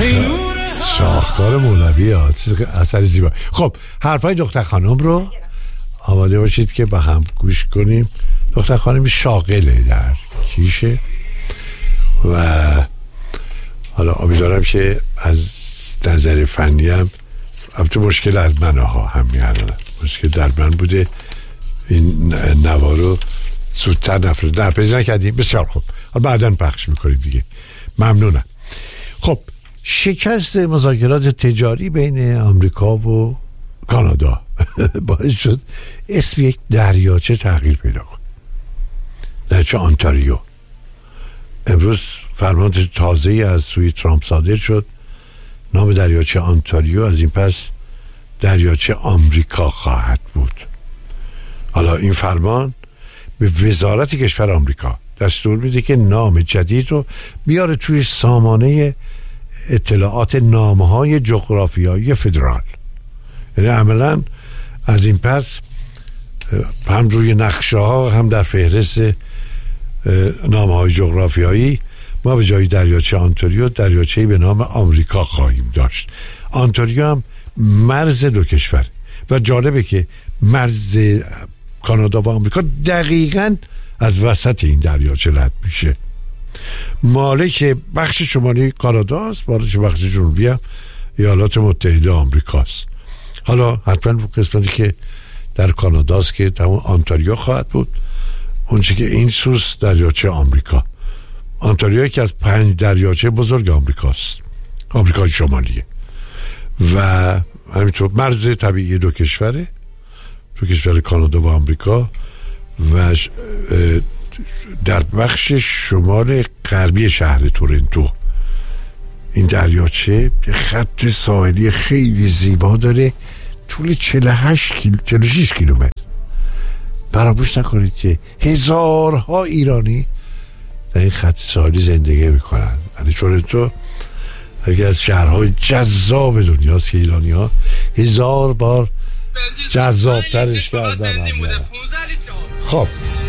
شاهکار مولوی ها، اثر زیبا. خب حرفای دختر خانم رو آماده باشید که با هم گوش کنیم. دختر خانم شاغله در کیشه و حالا امیدوارم که از نظر فنی هم البته مشکل از منها هم میارن، مشکل در من بوده این نوا رو زودتر نپیدا نکردیم. بسیار خوب، حالا بعداً پخش میکنیم دیگه. ممنونم. خب شکست مذاکرات تجاری بین آمریکا و کانادا باعث شد اسم یک دریاچه تغییر پیدا کنه، دریاچه آنتاریو. امروز فرمان تازه‌ای از سوی ترامپ صادر شد، نام دریاچه آنتاریو از این پس دریاچه آمریکا خواهد بود. حالا این فرمان به وزارت کشور آمریکا دستور میده که نام جدید رو بیاره توی سامانه اطلاعات نامه‌های جغرافیایی فدرال. یعنی عملاً از این پس هم روی نقشه ها هم در فهرست نامه‌های جغرافیایی ما به جای دریاچه آنتاریو دریاچه‌ای به نام آمریکا خواهیم داشت. آنتاریو هم مرز دو کشور و جالبه که مرز کانادا و آمریکا دقیقاً از وسط این دریاچه رد میشه. مالک بخش شمالی کانادا است، مالک بخش جنوبی هم ایالات متحده آمریکاست. حالا حتما قسمتی که در کاناداست که تمام آنتاریو خواهد بود، اونچه که این سوس دریاچه آمریکا. آنتاریو که از 5 دریاچه بزرگ آمریکاست، آمریکای شمالیه و همینطور مرز طبیعی دو کشوره، دو کشور کانادا و آمریکا. و در بخش شمال غربی شهر تورنتو این دریاچه خط ساحلی خیلی زیبا داره، طول 46 کیلومتر. فراموش نکنید که هزارها ایرانی در این خط ساحلی زندگی میکنن. یعنی تورنتو یکی از شهرهای جذاب دنیاست که ایرانی ها 1000 بار جذابترش کردن. خب